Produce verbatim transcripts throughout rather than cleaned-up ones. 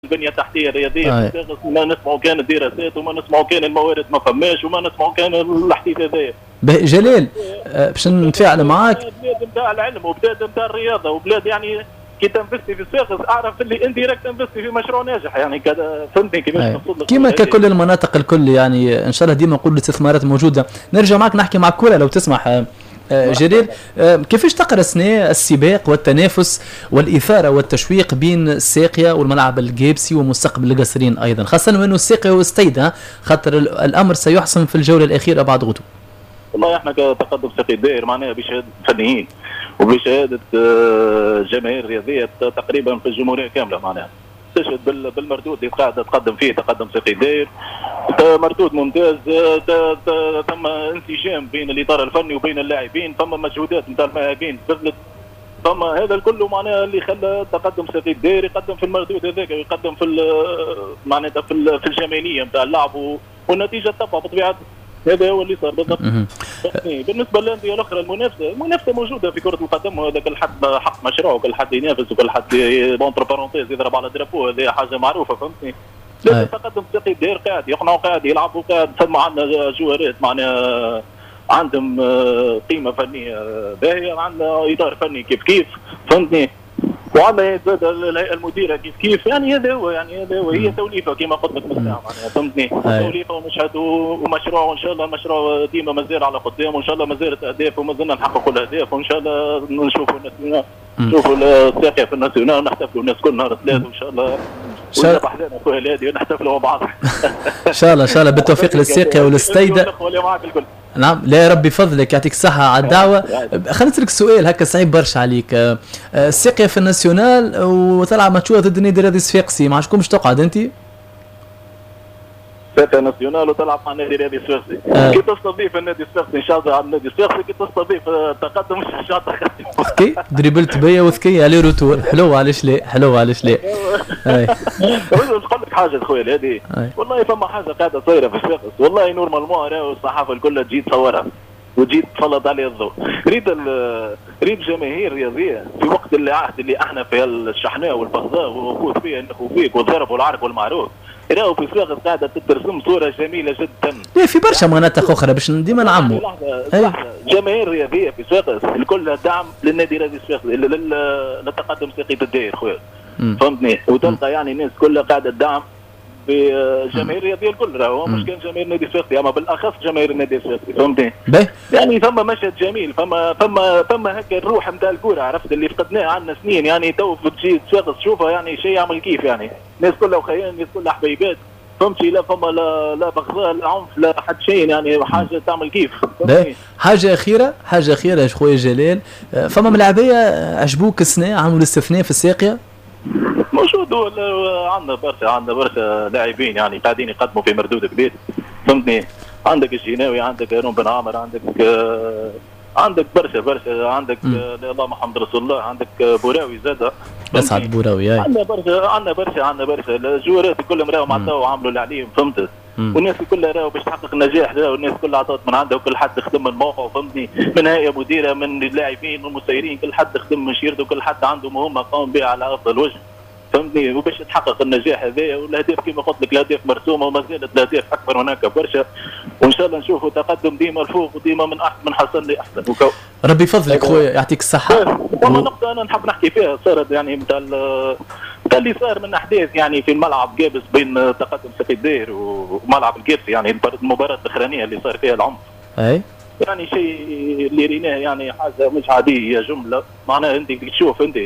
البنيه التحتيه الرياضيه في صاغص، ما نسمعوا كان الدراسات وما نسمعوا كان الموارد ما فماش وما نسمعوا كان الاحتياط هذايا. جلال باش نتفاعل معاك، بلاد نتاع العلم وبلاد نتاع الرياضه وبلاد يعني كي تنفستي في صاغص اعرف اللي انديركت تنفستي في مشروع ناجح يعني كذا، فهمتني كيفاش نوصل لك كيما ككل المناطق الكل يعني ان شاء الله ديما نقول الاستثمارات موجوده. نرجع معك نحكي مع كولا لو تسمح جلال، كيفاش تقرا سنة السباق والتنافس والإثارة والتشويق بين الساقية والملعب الجيبسي ومستقبل القصرين أيضا، خاصة أنه الساقية واستيدا خاطر الأمر سيحسم في الجولة الأخيرة بعد غدو؟ والله احنا كتقدم ساقي داير معناها بشهادة فنيين وبشهادة جماهير رياضية تقريبا في الجمهورية كاملة، معناها تشهد بالمردود اللي قاعدة تقدم فيه تقدم ساقي داير، مردود ممتاز، ثم انسجام بين الاطار الفني وبين اللاعبين، ثم مجهودات نتاع اللاعبين بذلت، ثم هذا الكل معناها اللي خلى تقدم ساقي الداير يقدم في المردود هذاك ويقدم في معناتها في في الجماليه نتاع اللعب والنتيجه تبع بطبيعتها. هذا هو اللي صار بالضبط. بالنسبه للانديه الاخرى المنافسه المنافسه موجوده في كره القدم، وهذا كل حد حق مشروع وكل حد ينافس وكل حد بونتر بارونتيز يضرب على درابو، هذه حاجه معروفه فهمتني. لكن تقدم ساقي الداير قاعد يقنعوا قاعد يلعبوا قاعد ثم عندنا جوارات معناها عندهم قيمه فنيه باهيه، عندنا اطار فني كيف كيف فهمتني، وعندنا زاد الهيئه المديره كيف كيف، يعني هذا هو يعني هذا هو هي توليفه كما قلت لك من ساعه معناها فهمتني، توليفه ومشهد ومشروع، وان شاء الله المشروع ديما مازال على قدام، وان شاء الله مازالت اهداف وما زلنا نحققوا الاهداف، وان شاء الله نشوفوا الناس نشوفوا الساقيه في الناسيونال ونحتفلوا الناس كل نهار ثلاث وان شاء الله ونذبح لنا اخويا الهادي ونحتفلوا مع بعض. ان شاء الله ان شاء الله بالتوفيق للساقيه والاستيدا. نعم لا ربي فضلك يعطيك الصحة على الدعوة. خلينا نسألك سؤال هكا صعيب برشا عليك، الساقية في الناسيونال وتلعب ماتشوها ضد النادي الرياضي الصفاقسي، ما عادش تقعد انت؟ ساقية ناسيونال وتلعب مع النادي الرياضي الصفاقسي، آه. كي تستضيف النادي الصفاقسي ان شاء الله على النادي الصفاقسي، كي تستضيف تقدم مش ان شاء الله تقدم. ذكي دريبلت بيا وذكي علي روتور، حلوة علاش لا حلوة علاش لا. نقول لك حاجة خويا الهادي، والله فما حاجة قاعدة صايرة في الصفاقس، والله نورمالمون راهو الصحافة الكل تجي تصورها وتجي تسلط عليه الضوء، ريد ريد جماهير رياضية في وقت العهد اللي احنا في الشحناء والبغضاء والوقوف فيها نخوفيك والضرب والعرق والمعروف، راهو في صفاقس قاعده تترسم صوره جميله جدا. لا في برشا مناطق اخرى باش ديما نعموا. لحظه جماهير رياضيه في صفاقس الكل دعم للنادي الرياضي الصفاقسي للتقدم ساقية الداير خويا فهمتني، وتلقى يعني الناس كلها قاعده تدعم بجماهير رياضيه الكل، راهو مش كان جماهير النادي الصفاقسي اما بالاخص جماهير النادي الصفاقسي فهمتني. يعني ثم مشهد جميل، فما فما فما هكا الروح نتاع الكوره عرفت اللي فقدناه عندنا سنين، يعني تو تجي صفاقس تشوفها يعني شيء يعمل كيف، يعني الناس كلها وخيان، الناس كلها حبيبات فهمتي، لا فما لا لا بغضاء لا عنف لا حد شيء، يعني حاجه تعمل كيف. حاجه اخيره حاجه اخيره خويا جلال، فما ملاعبيه عجبوك السنه عملوا استثناء في الساقيه؟ موجود، عندنا برشا عندنا برشا لاعبين يعني قاعدين يقدموا في مردود كبير فهمتني، عندك الجناوي، عندك هارون بن عامر، عندك آه عندك برشا برشا، عندك آه الله محمد رسول الله، عندك آه بوراوي زاده اسعد بوراوي، عندنا برشا عندنا برشا عندنا برشا الجوارات كلهم راهو مع التو وعملوا اللي عليهم فهمت، والناس كلها راهو باش تحقق النجاح راهو الناس كلها عطات من عندها وكل حد خدم من موقعه فهمتني، من هيئه مديره من اللاعبين والمسيرين، كل حد خدم من شيرته وكل حد عنده مهمه قام بها على افضل وجه فهمتني، وباش تحقق النجاح هذايا والاهداف كما قلت لك الاهداف مرسومه وما زالت الاهداف اكبر هناك برشا، وان شاء الله نشوفوا تقدم ديما الفوق وديما من احسن من حسن لاحسن. ربي يفضلك خويا يعطيك الصحه. والله نقطه انا نحب نحكي فيها صارت يعني نتاع نتاع اللي صار من احداث يعني في الملعب جابس بين تقدم ساقية الداير وملعب الجيبسي، يعني المباراه الاخرانيه اللي صار فيها العنف. اي يعني شيء اللي ريناه يعني حاجه مش عاديه جمله، معناها انت تشوف انت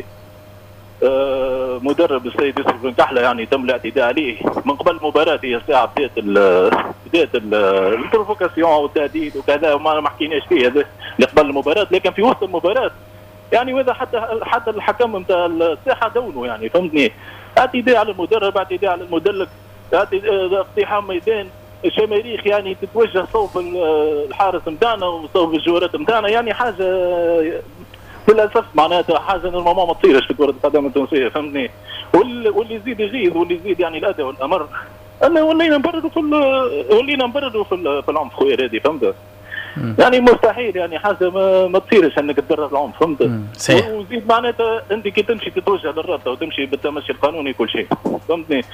آه مدرب السيد يوسف بن كحله يعني تم الاعتداء عليه من قبل المباراه، هي الساعه بدات ال بدات البروفوكاسيون والتهديد وكذا وما ما حكيناش فيه هذا اللي قبل المباراه، لكن في وسط المباراه يعني وهذا حتى حتى الحكم نتاع الساحه دونه يعني فهمتني، اعتداء على المدرب، اعتداء على المدلك، اقتحام ميدان الشماريخ، يعني تتوجه صوب الحارس نتاعنا وصوب الجوارات نتاعنا، يعني حاجه للاسف معناتها حاجه نورمالمون ما تصيرش في كره القدم التونسيه فهمتني، واللي يزيد يغيظ واللي يزيد يعني الاداء والامر، انا ولينا نبرروا في ولينا نبرروا في, في العنف خويا هادي فهمت. يعني مستحيل يعني حاجه ما, ما تصيرش انك تدرب العنف فهمت. صحيح. وزيد معناتها انت كي تمشي تتوجه للرابطه وتمشي بالتمشي القانوني كل شيء فهمتني.